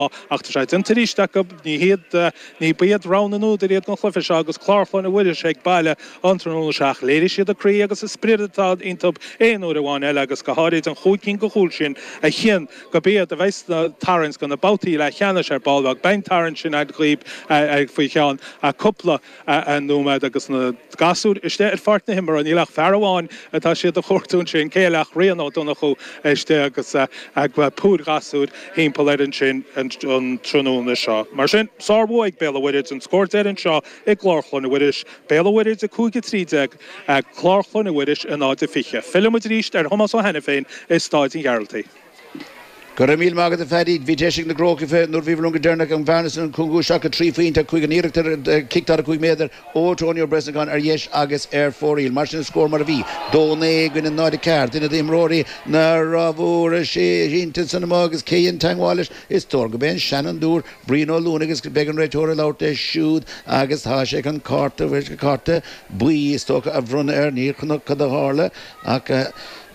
ach tá sé intaríiste ní bead rananú de réad go chlufa se agus chláfáin bhuiidir sé bailile antranú seach léidir siad arí agus is spritá intab éonú amháin eile agus go háid an chuúcinn go chúil sin a chin go béad a bheits na tarrans go na bátaí le cheanna sé ballach ben tarran sin ag glíb ag faoi cheán a coppla an nóid agus na gasú iste ar fartna himar an ílach ferháin atá siad a chóirtún sin céileach réaná donna chu iste agus ag púd gasúd hímpaleidir sin an trúna seo. Mar sin sábú ag béalahairid an scóirtéir an seo ag glárchlanna bhuiiris béalahairid a 2-3 ag glárchlanna bhuiiris an áid a fiche. Filimid ríist ar thomas ó hena féin is stáid in Gearaltaí. Gur míl mágad a fedí hí teisiigh na gróca fé nuair bhí lunga dearnach an bhearnas an cungú seach a trí faointe chuig an íireachtar kictar a chuig méidir ó Tónio Bresnagan ar dhéis agus ar fóríil mar sin scór mar a bhí. Dóné gine náid a ceart duine imróí na rahúra sé hínta san agus céan teagháilis is tóga ben Shannon dúr Brino Lúna agus began réitóra láirta siúd agus tá sé an carta bhis go carta buí is tócha a bhrunna ar níor chunach cad a hála ach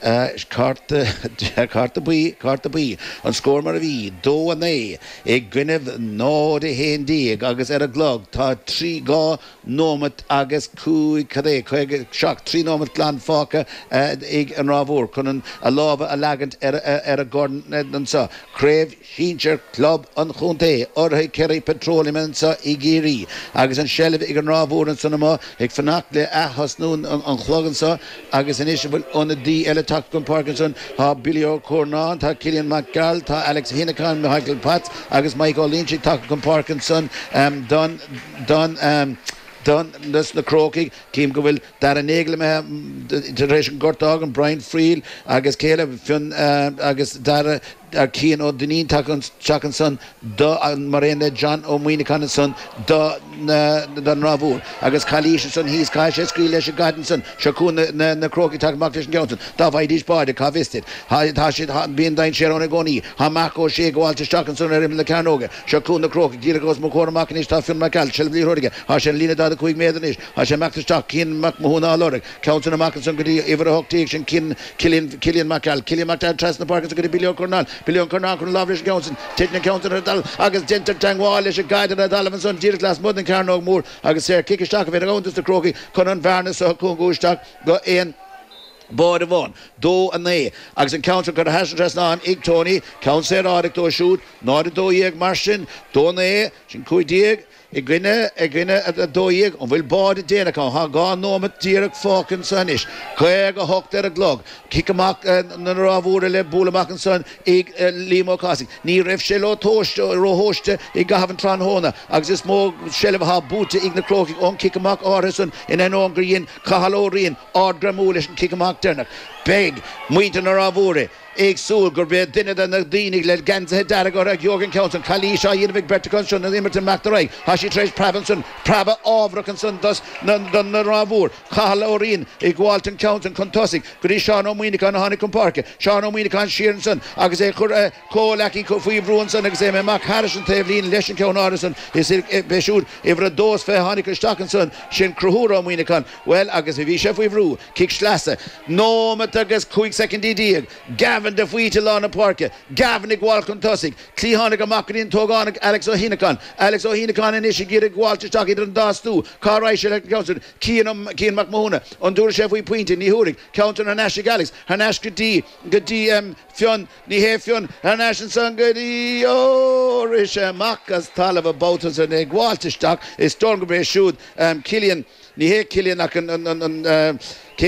carta buí an scór mar a bhí dó an é ag gcuineh nád a héndíag agus ar a glog tá trí gá nómat agus cúig cadé chuig seach trí nómat glan fáca ag an rábhór chun a lábha a legant ar a gordon an sa craibh hínseir club an chunté ortha ceirí petroleum an sa i géirí agus an sellh ag an rábhór an sanna ag fannach le ahasnún an chlogan sa agus an isise bhfuil onna dí eile Con Parkinson, ha Billy O'Cornan, ha Killian McGall, ha Alex Hinekan, Michael Patz, agus Michael Lynch, Con Parkinson, Don lys na croci, cím go bhfuil dar a négle me iteration gortag an Brian Friel, agus céile fion agus dar a cían ó dunín tacan son do an Marina John ó Muoinecan son do an rábhúr agus chalíise son híos cai sé scrí leis a gaidan son seún na croci taach leis an Johnson dá bhaidís báide cá vistit tá si bíon dain sérónna gcóí ha maco sé goháilte stacan son ar le ceanóga seún na croci díra gos mo chóramachchan is tá fion Macal se blí thuige há sé lína da chuig médanis há sé meachtasteach cín mac mothúna álaigh ceantan na machan son go dtí ihar a hochtaíigh sin Killian Macal Killian Macal tras na parkin go dtí Billy O'Cornell Billion Cornell con Lovrish Johnson, Titna Counter Dal, Agus Dinter Tangwall, is a guide at Dalavan, Dear Glass Mud and Carnog Moore, Agus Kick a stock of it, own to the croaky, Conan Varnes or Kungu stock, go in. Board of one, do and they. Agus an counter got a hash dress on, Ig Tony, Count said Ardic to shoot, not a do yeg Martian, don't they, Shinkui dig. I gine at a dóíag an bhfuil bád déanaá ha gá nómat díach fácan sanis chuig a hocht ar a glog cic amach na rábhúra le búlaach an san ag límó cásig ní raibh sé le tóiste róthóiste i gahabhan tránhóna agus is mó sellh ha búta ag na crócaigh ón cic amach árasan in an ón gríon cahalóíon ádramú leis an cic amach dénach beg muinte na rábhúra ag súl gur be duine na daoine le gansa dar go ag Jorgen Counson Chalí seo dhéanamh Bertaconson na immerta Mactarai ha si treéis Pravanson Prava ábhrachanson dus na rábhúr Cahalóíon ag Walton Counson chun tosig go dtí Seán Ó Muoineán na Hána Comparca Seán Ó Muoineán Sheeranson agus é chur cólaí faoi bhrúanson agus é Mac Harrison taobhlín leis an ceann árasan is beisiúr ihar a dós fé Hánica Stacanson sin cruthúra Ó Muoineán well agus bhí sé faoi bhrú cic slasa nómat agus chuig secondí díag Gavin de fuite lána parke Gavin ag gháil chun tosig clíhannig a macrín tógánig Alex O'Hinecan in is gir ag gháilte stag idir an dástú cáráis se le Counson Cían McMahona an dúra sé faoi puinte ní thuúrig Counton an Ashley Alex Hanas go dtí fion ní hé fion Hanas an san go dtí óris sé machchas talamh a boutas an ag gháilte stag is storm go bé siúd Killian ní hé Killian ach an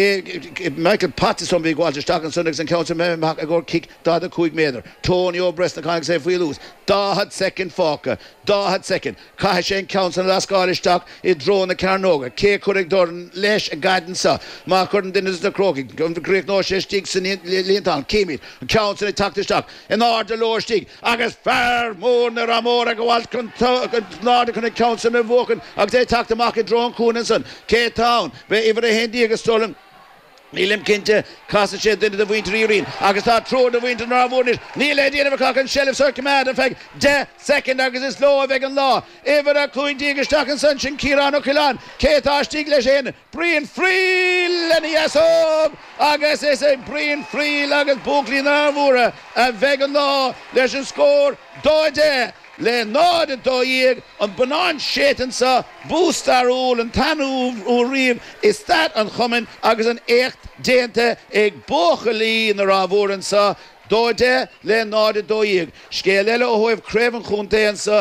Michael Patterson bhí gháilte stag an sunnagus an Counton meach a ggur kick da a chuig méidir Tónio Bresnagan sé faoi lús dáhad second fáca dáhad second cai sé Counton lascáilisteach I dró na Carnóga cé chuig dorn leis a gaidan sa má chuan duine na crocaigh gom bhríoh nó sé stig san líontán céimiid an Counton ag tactaisteach in áda lóir stig agus fear mór na ramóra go bhhail chun náda chun Counton a bhócan agus é tactamach I drón cúnan san cé tán bheith ihar a hendí agus stolam Nílim cinnte casa sé duine a bhaint ríorín agus tá tród a bhaint an rábhúrnis ní le déanamh cá an sellh circumad an feig 10 second agus is ló a bheith an lá ihar a chuintí agus teach an san sin Ciarán ó Ciarán cétá stig leis éana Brian Friel lena yasóg agus is é Brian Friel agus búclí na rábhúra a bheith an lá leis an scór 2-10 le nád dóíag an banán sétan sa bústar úl an tanú ó riamh is that an chumin agus an écht déanta ag bóchalí na rábhóran sa Dóide le nád dóíag. Scéal eile ó thuibh craibhan chuntaíonn sa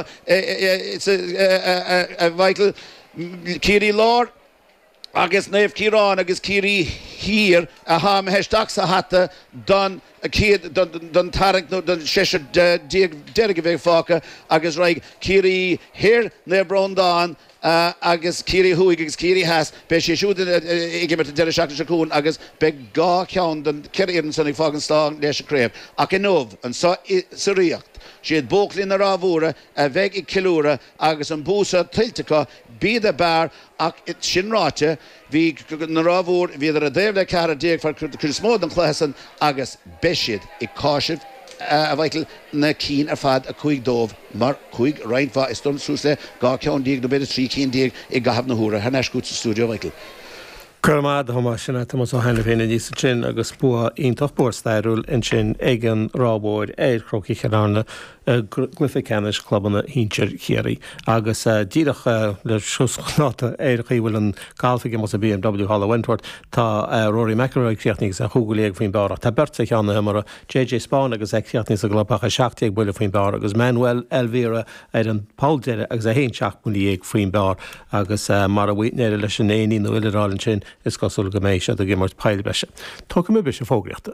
bhaicil Círí Lár agus naomh Círán agus Círí hír a ha me heisteach sa hata don tarrant nó don séise deirge bheith fáca agus raig Círí hir na Brondán agus Círí Huig agus Círí Has be sé siúdan ige met deire seachta secún agus be gá ceann don ceirn sannig fágan stá leis a craibh ach in nómh an sa riocht. Siad bóclín na rábhóra a bheith I cilúra agus an búsa tiltecha bíad a bear ach sin ráte hí na rábhór hí ar a déobh le cara déag far chusmód an chléasan agus beisiad I cáisih a bhaicil na cín ar fad a chuig dómh mar chuig reinfá is don súsle gá ceann díag do beidir trí cín díag I gahab na húra hena scút sa stúdio bhaicil. Curmad homa sinna Thomas O'Hanlon féna dí sa sin agus bua ionintach bórstairúil in sin ag an rábóid croci cheanna glyfa canis clubbanna híntir chéirí agus díadach le siúsnáta chaíhfuil an gáilfaige mas a BMW Hall Wentworth tá Rory McIlroy creaachníos a chuúgaléag faoin bar. Tá berta cheanna mar JJ Spahn agus ag creaachníos a gloppacha 16 buile faoin bar agus Manuel Elvira ar an Paul Deire agus a hén 7 buile faoin bar agus mar a bhuiitnéir leis an éí nó ileráilin sin is cosúil go mééis a gimmart peilbeise. Tá go mé se fógreachta.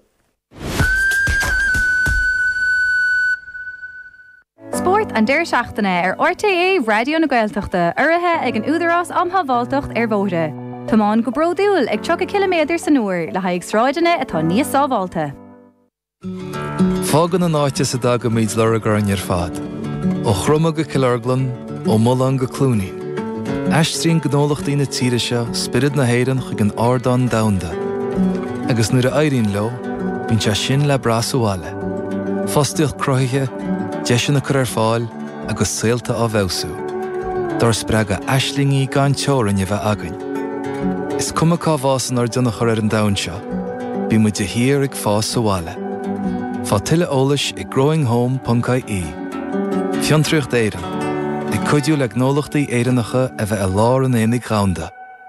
Sport an deir seachtainna RTA Radio na Gaeltachta uirithe ag an údarás amthabháltacht bhóre. Támán go bródúil ag 30 km san uair le haig sráideanna atá níos sábháilta. Fágan an áite sa dag go míid le agáin ar fad. Ó chruma go Killarglan ó Mullan go Clúnaí. Eistrín gnólachtaí na tíre seo spirid na héireann chuig an ardán damhanda. Agus nuair a éiríonn leo, bíonn sé sin le brasúáile. Fostaíocht cruthaithe, deisianna chur ar fáil agus saolta á bhebhsú. Dar spreaga eislingaí gan teorann a bheith againn. Is cuma cá bhásan ar duna chur ar an damhan seo, bí muid de hir ag fás súáile. Fá tuile eolais I growinghome.ie. Fiontraocht éireann. Ag cuidiú le gnólachtaí éireannacha a bheith a lár an éananig ghaunda.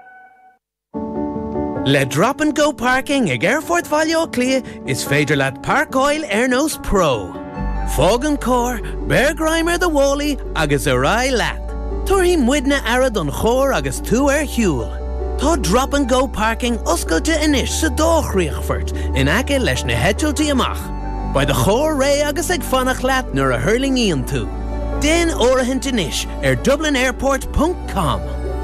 Le drop and go parking ag Airfort Valio Clia is féidir leat Park Oil Airnos Pro. Fógan cór, Bear Grimer the Wally agus a rai leat. Tuairtí muidna arad an chór agus tú hiúil. Tá drop and go parking oscailte inis sa dóchríochfort in aice leis na heitiiltaí amach. By the chór ré agus ag fannach leat nuair a hurling íon tú. Den orinthe inis dublinairport.com.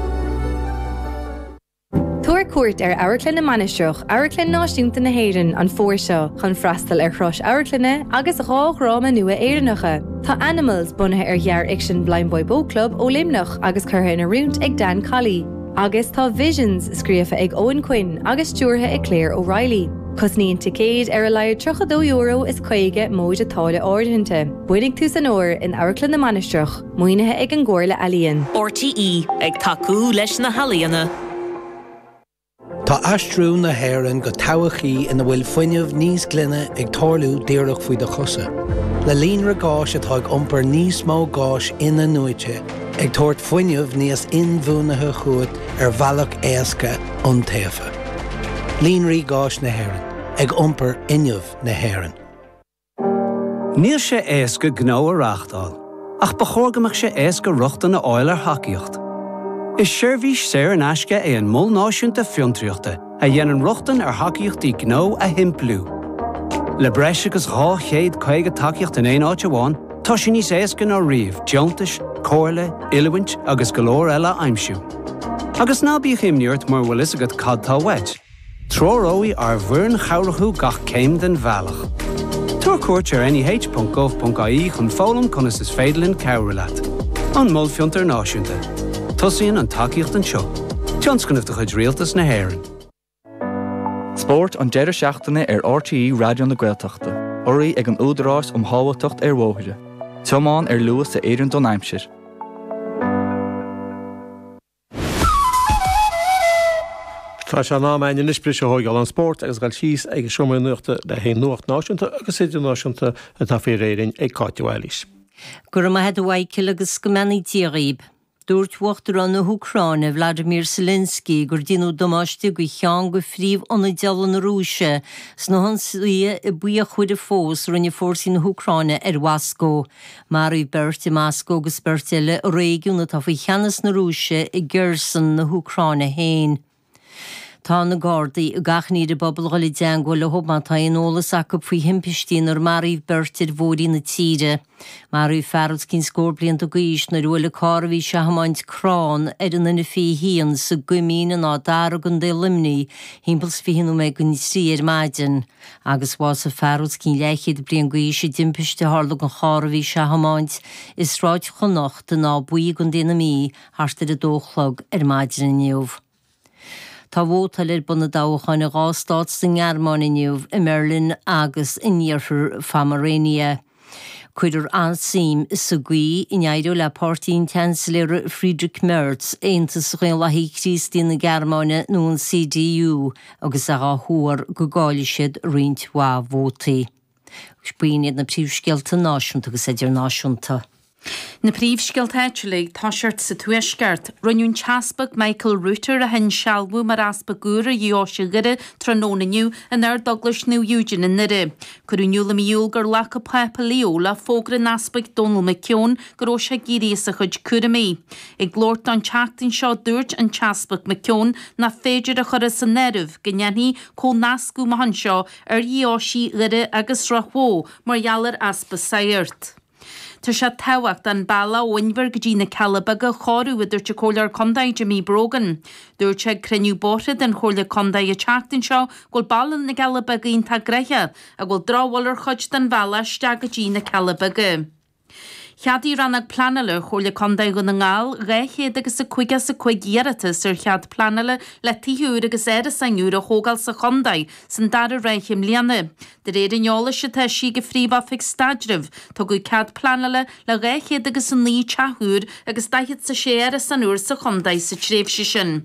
Tuair cuairt Airclin na Manisteach, Airclin náisiúnta na héireann an fór seo chun freastal chros Airclinne agus ráma nua éireannacha. Tá Animals bunathe ghearr Action Blind Boy Boat Club ó Limnach agus chutha na rúnt ag Dan Colley. Agus tá Visions scríofa ag Owen Quinn agus stúrtha ag Claire O'Reilly. Cosníon ticéad ar a leir €32 is chuige móid atála áirithinte. Buinnig tú san óir in Airclin na Manisteach, muoinethe ag an gcóirla alíonn. RTE ag tacú leis na halíonna. Tá aistrú na héireann go tochaí ina bhfuil fuinneamh níos glunne ag tarlú díreach faoi de chusa. Le líonra gáis atá ag iompar níos mó gáis ina nuaite, ag tuairt fuinneamh níos inmhúnathe chuat ar bhealach éasca iontaofa. Líonraí gáis na héireann, ag iompar inneamh na héireann. Níl sé éasca gnó a reachtáil, ach ba chóirgamach sé éasca ruchta na áil ar hacaíocht. Is seirbhís séir an aisce é an mul náisiúnta fiontraíochta a dhéanann ruchtan ar hacaíochtaí gnó a himplú. Le breis agus 850 takeíocht in éon áit amháin, tá sin níos éasca nó riamh, deontais, cóirla, ilmhaint agus go leor eile aimsiú. Agus ná bíodh imniúirt mar bhfuil is agad cadtá weit. Tróróí ar bhuireann chomhrathú gach céim den bhealach. Tuair cuairt ar nih.gov.ie chun fólam conas is féidirlinn cabhra leat. An mul fiontar náisiúnta. Tosaíonn an takeíocht an seo. Tionscannamh do chuid rialtas na héireann. Sport an deireadh seachtainna ar RTE Radio na Gaeltachta. Oraí ag an údarás hábhailteacht ar mhóthaide. Teamáin ar luas sa Éireann Don Aimsir. Tá se ná main nispri se hógáil an sport agus gáil síos ag siomú nuachta de hé nuacht náisiúnta agus idir náisiúnta a tá fé réirin ag cáitiúhailis. Gur ma het waikil agus gomani tíríb. Dúirt wachttar an na Ucráine Vladimir Zelensky gur dínú domáiste go chean go phríomh anna dealan na Rúise sna hansaí I buíoch chuide fós rinne fórsaí na Ucráine Wasco. Marú bert I Masco agus bertile réigiún na tá faoi cheannas na Rúise I ggursan na Ucráine héin. Tá na Gardaí gachní de bobbal gola deangó le hobmantá in ólas acab faoi himpistín ar Marú bertir bhórí na tíre. Marú ferals cín scór blian do gais na ruúla carhí se hamáint crán an na fí hían sa gumín ná daragan de limní himpels fihinú me gun sír maidin. Agus was a ferals cín leichiad blian gais I dimpiste harla an carhí se hamáint is ráid chonacht de ná buí gun déna mí harsta a dóchlog maidin inniuh. Tá bhótal buna dáchain gástáit san Gearmáin inniuh I Merlin agus inníorthar Famarénia. Cuidir ansím sa gui in éidir le partín Chancellor Friedrich Merz Aontas chuin lathí Christine na Gearmáine nó an CDU agus a thuair go gáili siad roint wa vótaí. Spíinead na príomhscéalta náisiúnta agus idir náisiúnta. Na príomhscéalt éitiúlaigh tá seart sa tuaisceart, runún teaspag Michael Rutter a hen sealbú mar aspa gúra dhéoise gire trónaniu an air Douglas New Eugene in nire. Curúniuúla miúil gur lecha pepa leola fógra naspag Donald McKeown gur ó se gírí sa chud curamí. Ag glórt an teachtain seo dúirt an teaspag McKeown na féidir a chur san nerv gannyaní có nascú mahan seo ar dhéoisí gire agus rahó mar jalar aspa sairt. Tá se tehacht an balla óinver go dtí na Calabaga choú idir te cólar condaid Jimmy Brogan. Dúirt se creniu bortad an chóla condaid a teachtain seo ghfuil ballan na Calabaga ínta greiche a ghfuil dráhwalar chuid den balla steag go dtí na Calabaga. Cheadí rannag planala chóla condaid go na ngáil, réchéad agus a chuig dhearatas ar chead planala le tíúr agus éire sanúr a hógal sa condaid san dar a réithim liana. De réad ineola se te si go fríomh fig stadrih, tá go cead planala le réchéad agus an ní teúr agus daichiad sa séire sanúr sa condaid sa tréimhse sin.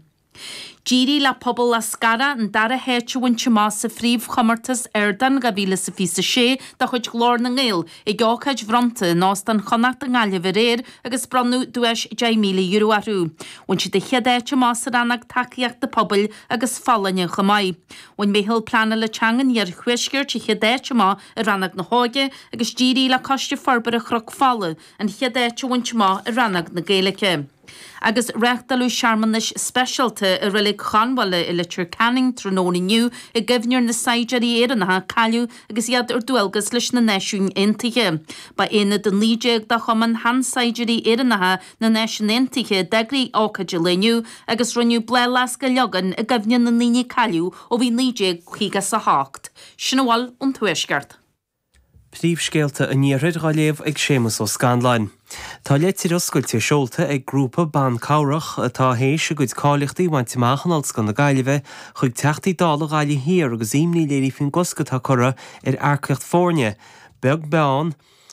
Díri le pobl a scara an dar a héitúhainte má sa phríomh chomartas airdan go bhíle sa fí sa sé da chuid glór na ngéil I gáchaid bhronta nás den chonacht an gáile bhréir agus brannú dúis 10 míle euro arú. Wan si de cheadéite má sa rannag takeíocht de pobl agus fallanne chomáid. Wan méhil plana le teangan ar chuisceir si cheadéite má a rannag na háige agus díri le coiste forbar a chrog falla an cheadéite hainte má a rannag na géalacha. Agus reachtalú searmanis specialta a rilig chanwala I litir canning trónaniu I gifnear na saidirí éireanatha caiú agus iad ar dúilgus leis na neisiún intaithe. Ba éad den lídeag da chuman han saidirí éireanatha na neisiún intaithe degraí ácaide leniu agus runniu blelas go legan a gifnear na líne caiú ó bhí lídeag chuigas a hácht. Sinahil an tuaisceart. Príomhscéalta a níorthid gáléamh ag sémas ó Scanlain. Tá letir oscailte seolta ag grúpa ban cabhrach atá hééis a gcuid cáileachtaí bhaint amachchanals gan na gaiileh chuig teachtaí dála gáile hir agus imní léirí fin goscatá chora ar airceacht fórne. Beg beán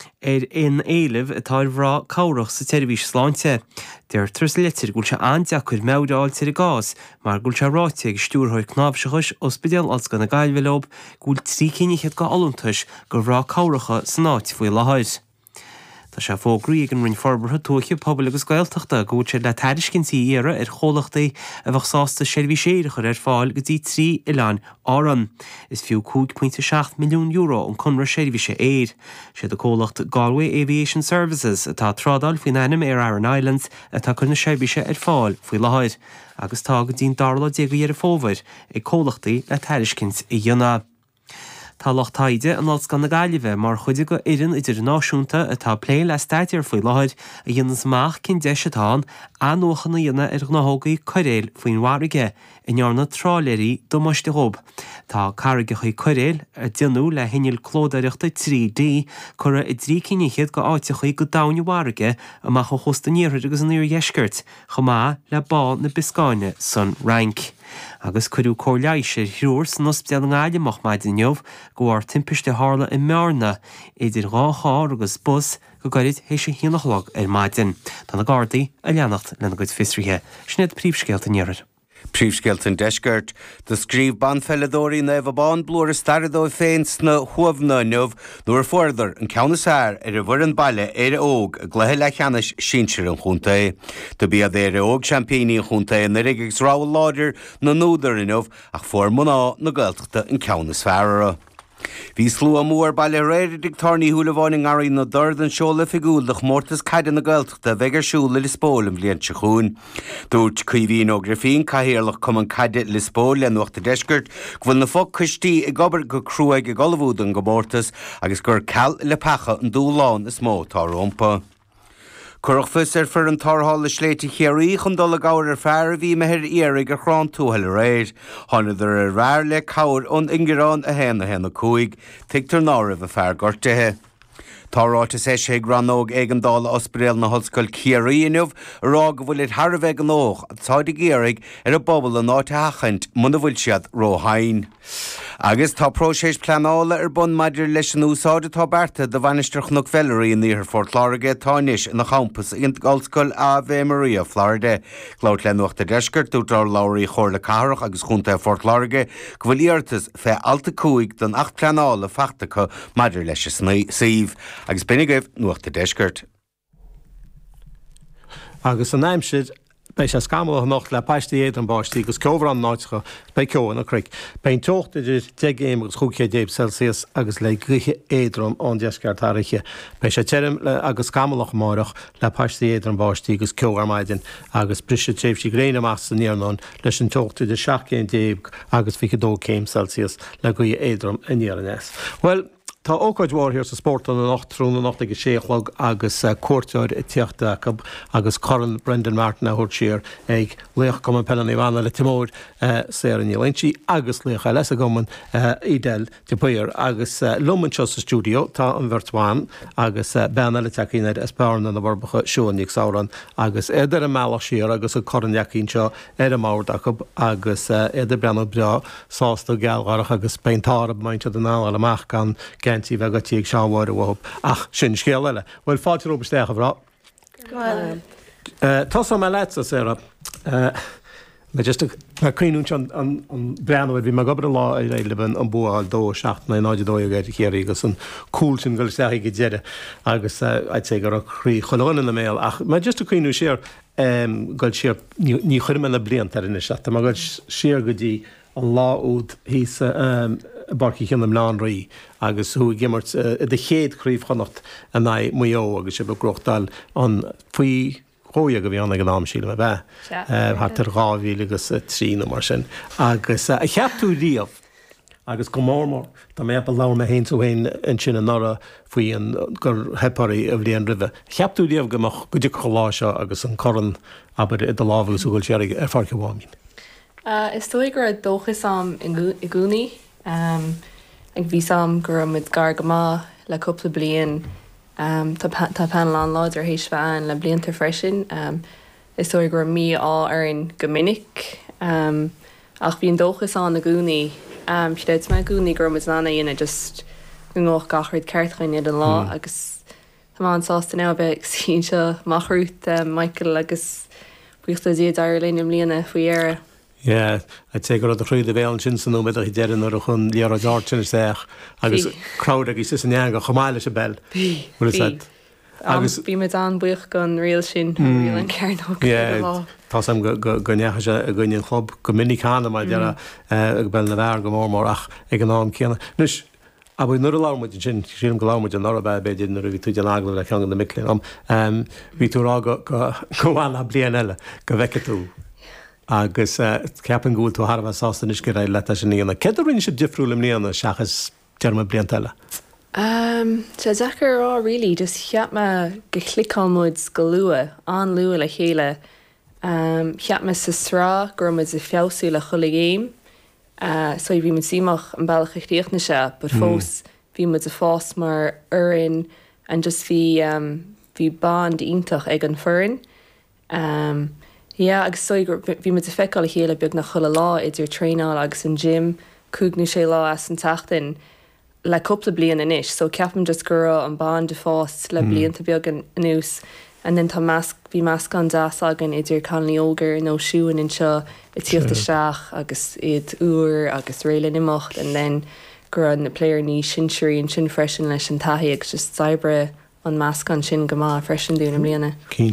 in éileh atá bhrá cabhrach sa teirihís sláinte. Deir tras letir gúil se anteach chuir meáil tir a gás, mar gúil se ráite ag stúrthir cnábseachas ospidéal als gan na gaiilhelob gúil trí cineichead go aluntais gur bhrá cabhracha san áit faoi lehaid. Tá se fógraí ag an rinn forbartha tuacha pobl agus gailteachta gúil se le tairiscinsaí éire ar cholachtaí a bheith sásta seirbhí séirechar ar fáil go dtí 3 oileán áran. Is fiú 2.7 milliún euro an chunra seirbhíse éir. Sé do cólacht Galway Aviation Services atá trádal faoin ainm ar Aran Islands atá chuna seirbhíse ar fáil faoi lehaid. Agus tá go dtín darla déag ar a fómhair ag cólachtaí le tairiscins I dhéanamh. Tá lochtaide an als gan na gaiileh mar chuide go idirn idir náisiúnta atá plé le staid ar faoi lehaid a dhéanamh meach cin deisitáin anóchan na dhéanana ar gnáthógaí choiréil faoin mharige in nearna tráiléirí do muiste hob. Tá carige chuí choiréil a déanú le hinneil clódaireachta 3D chura I drí cineichead go áite chuí go damhne mharige amach go chostaníir agus an nuair dheisceart chomá le bá na biscáine san rank. Agus chuú cóirleise thiúr san ospidéal an gáile mach maid inniuh go bhfuir timpiste hála I mearna idir ráthár agus bus go gairid hééis sé híanachlog ar maidin. Tá na Gardaí a leannacht lena goid fisrithe, snéad príomhscéalta níorir. Príomhscéaltain deisgurt, de scríomh banfelladóirí na bh bán blúir staradó féins na chuamhna neamh nuair further an ceannasáir ar a bhur an baile ar óg a gluthe le cheannis sinseir an chunta. Tá bíad ar óg champéní an chunta na rigigs rá láidir na núdar in neamh ach formúná na Gaeltachta an ceannasfearra. Bhí slú mór baile réir digtarní thuúlaháin airí na dordan seola figúlach mórtas caiide na Gaeltachta bheith siúla Lisbóil an bblion se chuún. Dúirt cuihín ó grafín caihéarlach cum an caiide Lisbóil le nuachta deisgurt go bhfuil na fog cistí i gobar go cruaig i golbhúd an go mórtas agus gur ceall le pecha an dúláin is mó tá rompa. Curach fus for an tarhall le sléiti chéirí chun dul gáir ar fear bhí me hir érig a chrán túhall réir. Tháinar a rár le cabhar ón ingirán a héna cúig, tigtar náramh a fear gortathe. Táráta sé granóg ag an dála ospréal na hoscoil chéirí inmh rá go bhfuil tharbh ag an óg táid géirigh ar a bobbal an áte hachant muna bhfuil siad róhain. Agus tá próséis planála ar bun maidir leis an úsáide tá berta de bhainisteach nach Valerie in níor Fort Lauderdale táis in na campus in Galscoil Ave Maria, Florida. Gláut le nuachta deisgurt dútar láirí chóir le carach agus chunta Fort Lauderdale go bhfuil íartas fé alta cúig don 8 planála feachtacha maidir leis síomh. Agus benigah nuachta deisgurt. Agus an aimsid bei sé scamalach nach le peistí éad an báistí agus ceobhar an náiticha bei ceoin a cric. Bein tocht idir 10 agus 5 Celsius agus le gríthe éadrom an deisgart áiriche. Bei sé teirm agus scamalach marach le peistí éad an báistí agus ceobhar maidin agus brise téibh sí gréine más san níarnán leis an tocht idir 6 agus 2 Celsius le gríthe éadrom in níarnes. Well, tá ócaid mhór hir sa sport an nacht trúna nacht ag séchlog agus cuairteir i tíochta agus Coran Brendan Martin a thuirt siar ag léoch go an pelan Ivana le timóid sé an Ilintí agus léoch leis a goman idel tipéir agus lumanse sa stúdio tá an Virtuáin agus bena le teíad espána na bharbacha siúanig sáran agus idir a meach siar agus a Coranneacín seo ar a máir agus idir brenn bra sásta gealgarach agus peintarab mainte den ná amach gan Gentí bheith gotíag seáhhair a bhb ach sin scéal eile. Bhfuil fáilte óbaisteach a bhrá. Tás me leit séra just cuiún an breanhid bhí me gobar lá i réileben an buáil dó 7 na 9 géir chéirí agus an cúil sin goil seach go deire agus id sé gur chrí choláin na méil ach me just a cuiú sér goil siar ní chuirme le bliant ar inna se, Tá goil siar go dtí an láúd hís barci chin am lánraí agus thu gimmart de chéad chríomh chonacht a na muo agus sé begrochtdal an faoi hóia go bhí anna an am síle a bheith hat ar 2,000 agus 3 mar sin agus a cheapú riamh agus go mórmór Tá mé lá me héin óhéin an sin an nora faoi an gur heparí a bhíon rih. Cheapú riamh goach go dtí cholá seo agus an choran aber i do lábhgusúil searig ar farce bháin. Is tói gur dóchas am i gúnaí ag bhí sam gur mid gar go má le cúpla bliain tá panel an láidir hééis bhein le blianta freisin. Is tói gur mí á ar an go minic ach bhíon dóchas an na gúnaí siad me gúnaí gur mas nána dhéana just ngách gachuid ceirtchain iad an lá agus tá an sásta ná bheith sin seo machrút Michael agus buchtta iad airlín am líana faoi éire. Yeah, I'd say gur a chríd a bhéil sin sanú beidir dean ar a chun lear a dáirtin seach agus crowd agus is an go chomáile se bell. Agus bhí me an buoch gon réal sin rial an cearnó. Tá sam gonecha a gine chlob go minicána mai deara ag bell na bhar go mórmór ach ag an nám céanna. Nus a bhí nuair lámuid sin sin go lámuid an Norabeh beidir nuair a bhí túidir agla le cheangan na milín am bhí tú rá go bhhain blian eile go bheice tú. Agus ceapan gúil tú Harbh sásta is go raibh le sin íana. Ceidir rinne sé difriúil níana seachas dearma bliant eile? Tá dechar rá rilí just cheap me go chlicámid go lua an lua le chéile. Cheap me sa srá gur muid a fiosú le chola géim. So bhí muid síach an bailach chríochna se, bud fós bhí muid a fás mar urin an just bhí band ítach ag an furin. Ja, agus soigur bhí me a feicáil chéile beag na chola lá idir tréáil agus an gym cúgnú sé lá as an tatain le cúpla blian inis, so ceapan just gur an ban de fás le blianta beag an nús and then tá bhí measc an deasagan idir canlí ógur nó siúin in seo i tíochtta seach agus iad uair agus réile imimecht, and then gur an na pléir ní sinseí an sin freisin leis an taithí agus just cybre an measc an sin go má freisin dúna mlíana.